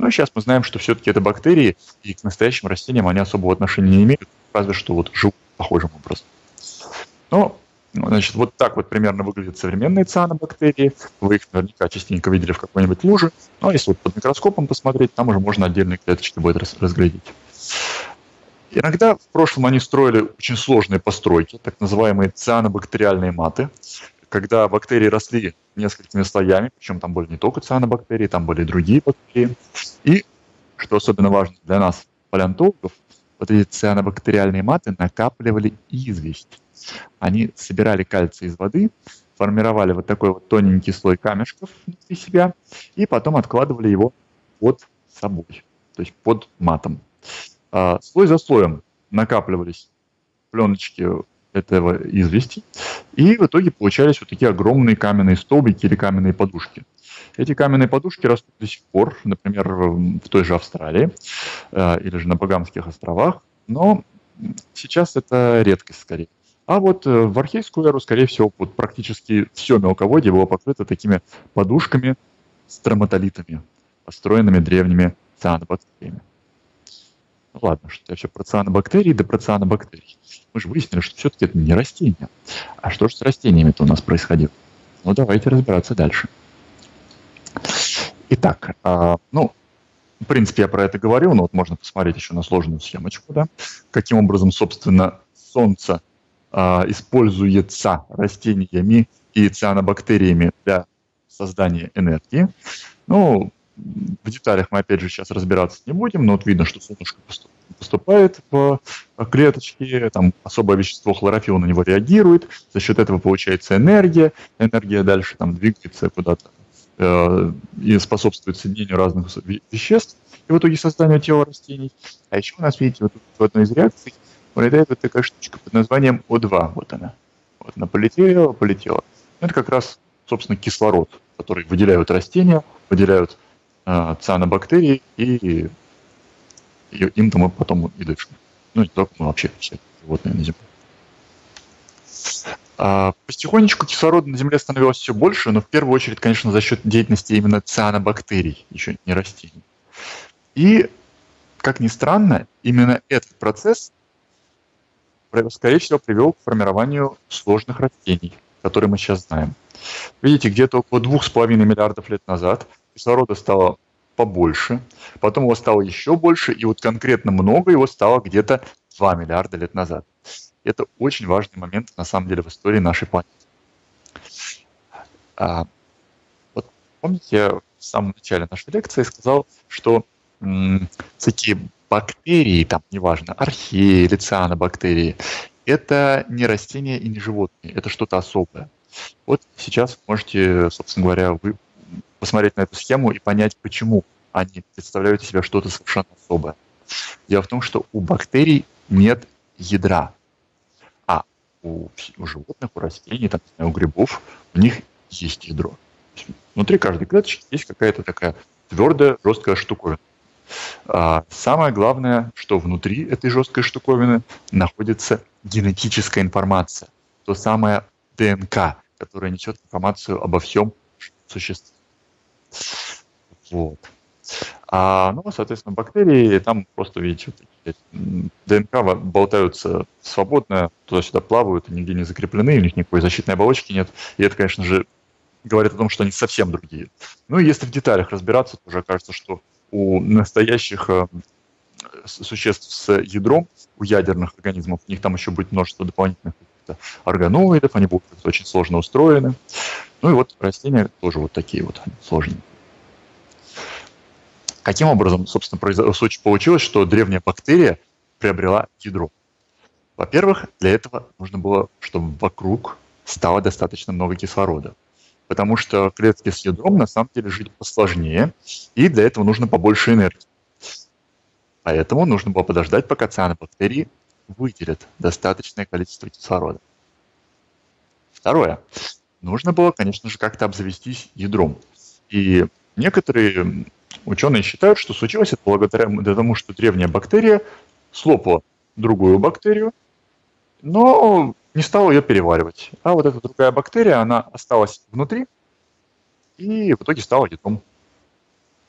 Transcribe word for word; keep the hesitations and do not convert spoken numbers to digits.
Но сейчас мы знаем, что все-таки это бактерии, и к настоящим растениям они особого отношения не имеют, разве что вот живут похожим образом. Ну, значит, вот так вот примерно выглядят современные цианобактерии. Вы их наверняка частенько видели в какой-нибудь луже. Ну, а если вот под микроскопом посмотреть, там уже можно отдельные клеточки будет разглядеть. Иногда в прошлом они строили очень сложные постройки, так называемые цианобактериальные маты, когда бактерии росли несколькими слоями, причем там были не только цианобактерии, там были и другие бактерии. И, что особенно важно для нас, палеонтологов, вот эти цианобактериальные маты накапливали известь. Они собирали кальций из воды, формировали вот такой вот тоненький слой камешков внутри себя и потом откладывали его под собой, то есть под матом. А слой за слоем накапливались пленочки этого извести, и в итоге получались вот такие огромные каменные столбики или каменные подушки. Эти каменные подушки растут до сих пор, например, в той же Австралии э, или же на Багамских островах, но сейчас это редкость скорее. А вот э, в архейскую эру, скорее всего, вот практически все мелководье было покрыто такими подушками с троматолитами, построенными древними цианобактериями. Ну ладно, что я все про цианобактерии, да про цианобактерии. Мы же выяснили, что все-таки это не растения. А что же с растениями-то у нас происходило? Ну, давайте разбираться дальше. Итак, э, ну, в принципе, я про это говорил, но вот можно посмотреть еще на сложную схемочку, да, каким образом, собственно, Солнце э, используется растениями и цианобактериями для создания энергии. Ну, в деталях мы, опять же, сейчас разбираться не будем, но вот видно, что солнышко поступает в клеточки, там особое вещество хлорофилл на него реагирует, за счет этого получается энергия, энергия дальше там двигается куда-то э, и способствует соединению разных веществ и в итоге созданию тела растений. А еще у нас, видите, вот в одной из реакций вылетает вот такая штучка под названием О два, вот она. Вот она полетела, полетела. Это как раз, собственно, кислород, который выделяют растения, выделяют э, цианобактерии, и, и им-то мы потом и дышим. Ну, не только мы, вообще все животные на Земле. А, потихонечку кислорода на Земле становилось все больше, но в первую очередь, конечно, за счет деятельности именно цианобактерий, еще не растений. И, как ни странно, именно этот процесс, скорее всего, привел к формированию сложных растений, которые мы сейчас знаем. Видите, где-то около двух с половиной миллиардов лет назад кислорода стало побольше, потом его стало еще больше, и вот конкретно много его стало где-то два миллиарда лет назад. Это очень важный момент, на самом деле, в истории нашей планеты. А, вот помните, я в самом начале нашей лекции сказал, что м, всякие бактерии, там, неважно, археи или цианобактерии, это не растения и не животные, это что-то особое. Вот сейчас можете, собственно говоря, вы посмотреть на эту схему и понять, почему они представляют из себя что-то совершенно особое. Дело в том, что у бактерий нет ядра, а у, у животных, у растений, там, у грибов, у них есть ядро. Внутри каждой клеточки есть какая-то такая твердая, жесткая штуковина. А самое главное, что внутри этой жесткой штуковины находится генетическая информация, то самое ДНК, которая несет информацию обо всем, что существует. Вот. А, ну, соответственно, бактерии, там просто, видите, вот такие ДНК болтаются свободно, туда-сюда плавают, нигде не закреплены, у них никакой защитной оболочки нет. И это, конечно же, говорит о том, что они совсем другие. Ну и если в деталях разбираться, то уже окажется, что у настоящих э, существ с ядром, у ядерных организмов, у них там еще будет множество дополнительных органоидов, они будут очень сложно устроены. Ну и вот растения тоже вот такие вот сложные. Каким образом, собственно, получилось, что древняя бактерия приобрела ядро? Во-первых, для этого нужно было, чтобы вокруг стало достаточно много кислорода. Потому что клетки с ядром на самом деле жить посложнее, и для этого нужно побольше энергии. Поэтому нужно было подождать, пока цианобактерии выделят достаточное количество кислорода. Второе. Нужно было, конечно же, как-то обзавестись ядром. И некоторые ученые считают, что случилось это благодаря тому, что древняя бактерия слопала другую бактерию, но не стала ее переваривать. А вот эта другая бактерия, она осталась внутри и в итоге стала ядром.